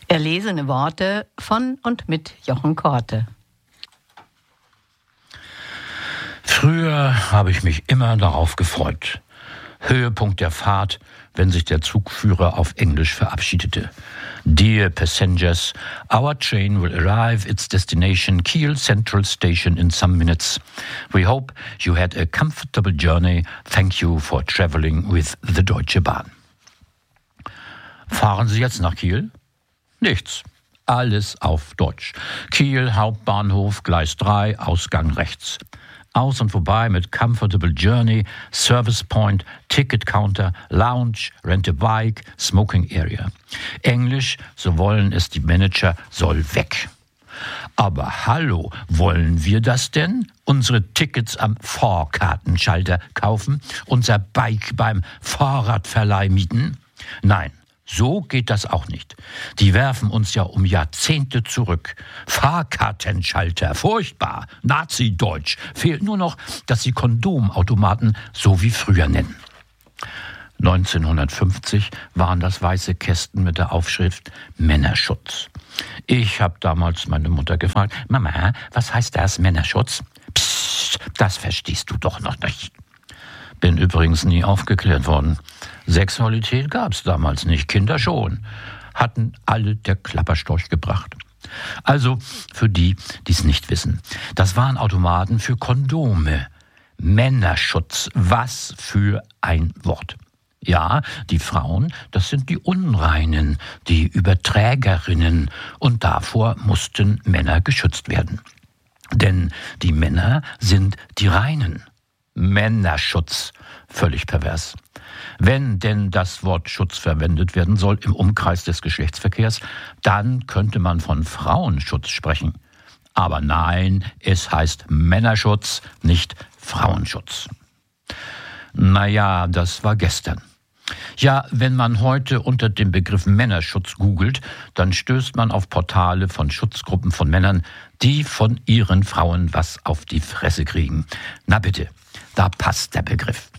Erlesene Worte von und mit Jochen Korte. Früher habe ich mich immer darauf gefreut. Höhepunkt der Fahrt, wenn sich der Zugführer auf Englisch verabschiedete. Dear passengers, our train will arrive its destination Kiel Central Station in some minutes. We hope you had a comfortable journey. Thank you for traveling with the Deutsche Bahn. Fahren Sie jetzt nach Kiel? Nichts. Alles auf Deutsch. Kiel, Hauptbahnhof, Gleis 3, Ausgang rechts. Aus und vorbei mit Comfortable Journey, Service Point, Ticket Counter, Lounge, Rent a Bike, Smoking Area. Englisch, so wollen es die Manager, soll weg. Aber hallo, wollen wir das denn? Unsere Tickets am Fahrkartenschalter kaufen? Unser Bike beim Fahrradverleih mieten? Nein. So geht das auch nicht. Die werfen uns ja um Jahrzehnte zurück. Fahrkartenschalter, furchtbar, Nazi-Deutsch. Fehlt nur noch, dass sie Kondomautomaten so wie früher nennen. 1950 waren das weiße Kästen mit der Aufschrift Männerschutz. Ich habe damals meine Mutter gefragt, Mama, was heißt das, Männerschutz? Psst, das verstehst du doch noch nicht. Bin übrigens nie aufgeklärt worden. Sexualität gab's damals nicht, Kinder schon. Hatten alle der Klapperstorch gebracht. Also für die, die es nicht wissen. Das waren Automaten für Kondome. Männerschutz, was für ein Wort. Ja, die Frauen, das sind die Unreinen, die Überträgerinnen. Und davor mussten Männer geschützt werden. Denn die Männer sind die Reinen. Männerschutz, völlig pervers. Wenn denn das Wort Schutz verwendet werden soll im Umkreis des Geschlechtsverkehrs, dann könnte man von Frauenschutz sprechen. Aber nein, es heißt Männerschutz, nicht Frauenschutz. Naja, das war gestern. Ja, wenn man heute unter dem Begriff Männerschutz googelt, dann stößt man auf Portale von Schutzgruppen von Männern, die von ihren Frauen was auf die Fresse kriegen. Na bitte, da passt der Begriff.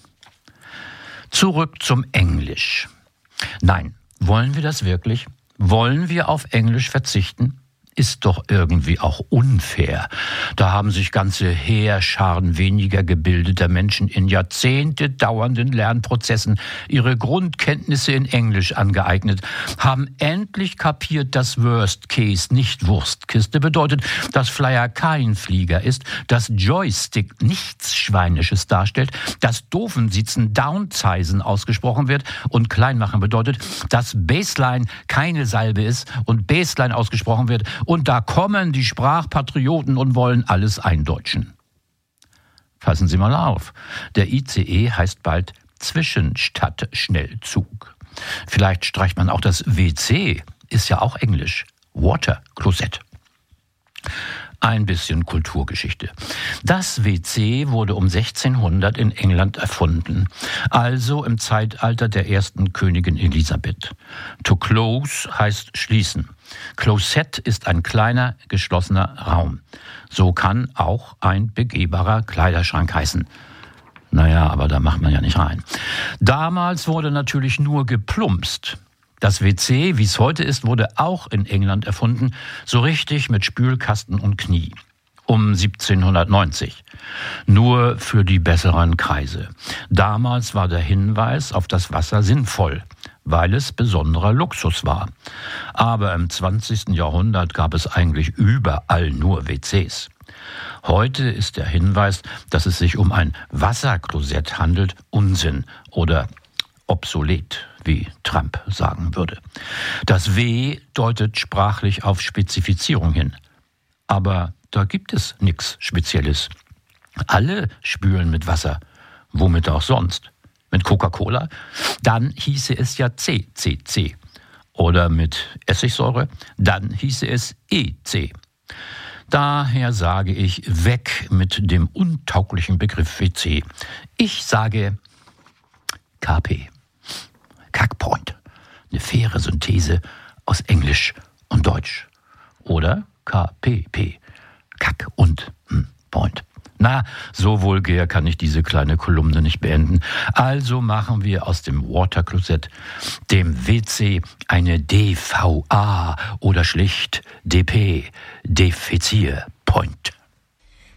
Zurück zum Englisch. Nein, wollen wir das wirklich? Wollen wir auf Englisch verzichten? Ist doch irgendwie auch unfair. Da haben sich ganze Heerscharen weniger gebildeter Menschen in Jahrzehnte dauernden Lernprozessen ihre Grundkenntnisse in Englisch angeeignet, haben endlich kapiert, dass Worst Case nicht Wurstkiste bedeutet, dass Flyer kein Flieger ist, dass Joystick nichts Schweinisches darstellt, dass Doofensitzen Downsizen ausgesprochen wird und Kleinmachen bedeutet, dass Baseline keine Salbe ist und Baseline ausgesprochen wird. Und da kommen die Sprachpatrioten und wollen alles eindeutschen. Passen Sie mal auf. Der ICE heißt bald Zwischenstadt-Schnellzug. Vielleicht streicht man auch das WC, ist ja auch Englisch. Water Closet. Ein bisschen Kulturgeschichte. Das WC wurde um 1600 in England erfunden, also im Zeitalter der ersten Königin Elisabeth. To close heißt schließen. Closet ist ein kleiner, geschlossener Raum. So kann auch ein begehbarer Kleiderschrank heißen. Naja, aber da macht man ja nicht rein. Damals wurde natürlich nur geplumpst. Das WC, wie es heute ist, wurde auch in England erfunden, so richtig mit Spülkasten und Knie. Um 1790. Nur für die besseren Kreise. Damals war der Hinweis auf das Wasser sinnvoll, weil es besonderer Luxus war. Aber im 20. Jahrhundert gab es eigentlich überall nur WCs. Heute ist der Hinweis, dass es sich um ein Wasserklosett handelt, Unsinn oder obsolet, wie Trump sagen würde. Das W deutet sprachlich auf Spezifizierung hin. Aber da gibt es nichts Spezielles. Alle spülen mit Wasser. Womit auch sonst? Mit Coca-Cola? Dann hieße es ja CCC. Oder mit Essigsäure? Dann hieße es EC. Daher sage ich, weg mit dem untauglichen Begriff WC. Ich sage KP. Kackpoint. Eine faire Synthese aus Englisch und Deutsch. Oder KPP. Kack und Point. Na, so vulgär kann ich diese kleine Kolumne nicht beenden. Also machen wir aus dem Watercloset, dem WC, eine DVA oder schlicht DP, Defezier Point.